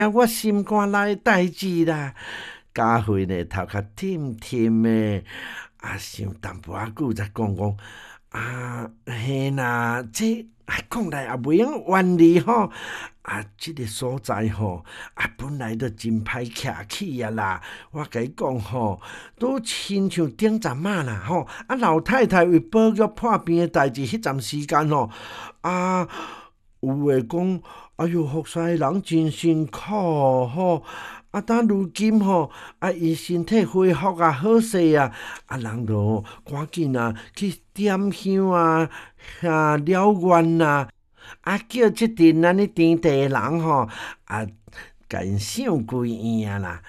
我心肝内代志啦。佳慧呢，头壳甜甜的，想淡薄仔久才讲，嘿啦，这讲来也袂用原理吼。这个所在吼，本来就真歹徛起啊啦。我甲伊讲吼，都亲像顶阵仔啦吼。老太太为保育破病的代志，迄阵时间吼，有诶讲，哎哟，服侍人真辛苦吼。当如今吼，伊身体恢复好势啊，人就赶紧去点香了愿啦。叫即阵安尼田地的人吼，甲因赏几样啦。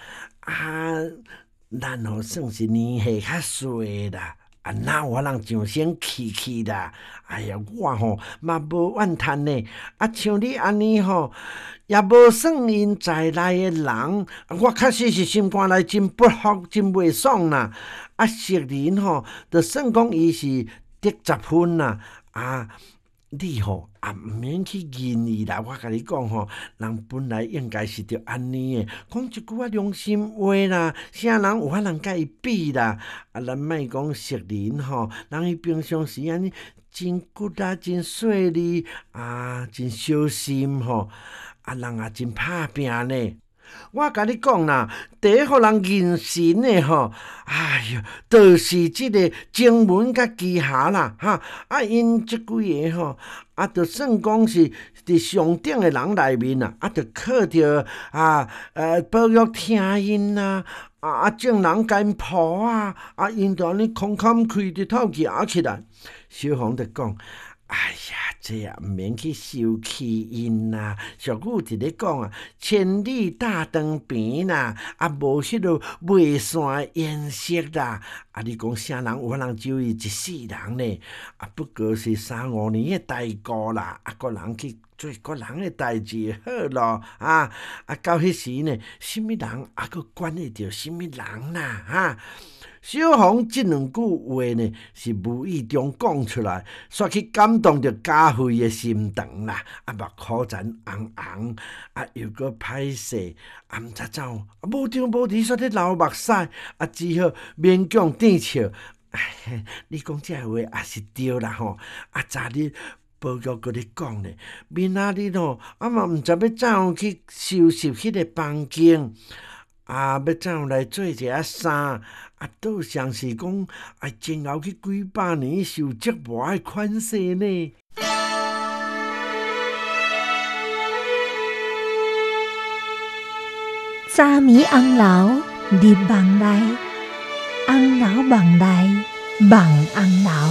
咱吼算是年岁较细啦。哪有人上先去啦？哎呀，我吼嘛无怨叹呢。像你安尼吼，也无算因在内的人，我确实是心肝内真不服，真袂爽啦。熟人吼，就算讲伊是得10分啦。你吼毋免去认伊啦，我甲你讲吼，人本来应该是着安尼诶，讲一句良心话啦，啥人有法通甲伊比啦？咱莫讲熟人吼，人伊平常时安尼真骨真细腻真小心吼，人也真拍拼呢。我甲你讲啦，第一互人认神的吼，哎哟，就是即个经文甲技巧啦，因即几个吼，就算讲是伫上顶的人内面啦，就靠着保育听因啦，众人间抱因就安尼空空开一透气起来。小红就讲。哎呀，这也毋免去受气因啦。俗语伫咧讲千里大长平啦，无迄落袂散颜色啦。你讲啥人有法通救伊一世人呢？不过是3-5年的代沟啦。个人去做个人的代志好咯。到迄时呢，什物人阁管会着什物人啦？小红即两句话呢，是无意中讲出来，煞去感动着佳慧的心肠啦。目可层红红，又搁歹势，毋知怎无张无弛，煞咧流目屎，只好勉强顶笑。你讲这话也是对啦吼。昨日保育搁咧讲呢，明仔日吼，嘛毋知要怎样去收拾迄个房间。要怎样来做一下衫？倒像是讲，前后去几百年受折磨的款式呢。 早暝红楼入梦内，红楼梦内梦红楼。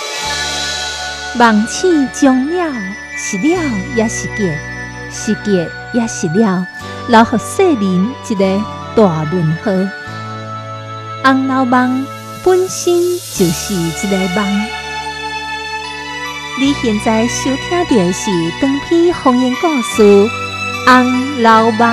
梦醒终了，是了也是结，是结也是了，留予世人一个大问号。红楼梦本身就是一个梦。你现在收听到的是长篇方言故事《红楼梦》。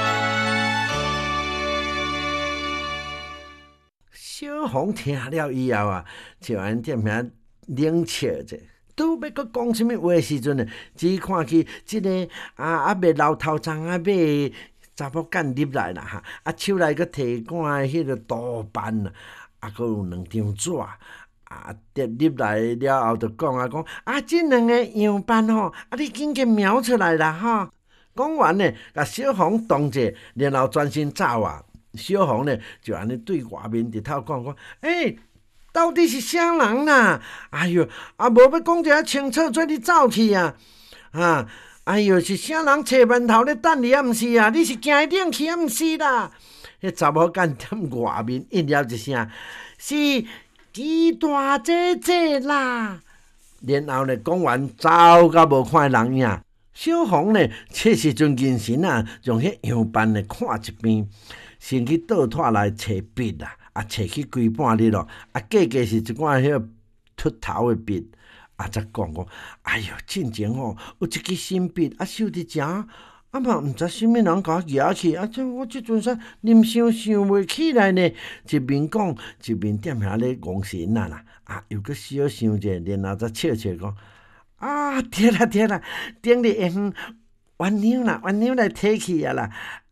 小红听了以后就安点名冷笑者。拄要搁讲什物话时阵呢？只看去即个袂老头长马的查某干入来啦手内搁摕罐迄个刀板搁有2张纸入来了后就讲即2个样板吼，你紧去描出来啦讲完呢，甲小红同者，然后转身走小红呢就安尼对外面直头讲到底是啥人啦？哎哟，无要讲一下清楚，做你走去哎哟，是啥人找馒头咧等你毋是你是惊伊冷去毋是啦？迄查某干踮外面应了一声，是鸡大姐姐啦。然后呢，讲完走甲无看人影。小红呢，这时阵精神将迄样板呢看一遍，先去倒拖来找笔找去规半日咯，价是一罐迄秃头的笔，才讲哎哟，进前有一支新笔收伫遮，嘛毋知啥物人甲我举去，我即阵煞临想袂起来呢。一面讲，一面踮遐咧戆神啦，又搁小想者，然后才笑笑讲，对啦，顶日会远， 原谅啦，原谅来提起啊啦。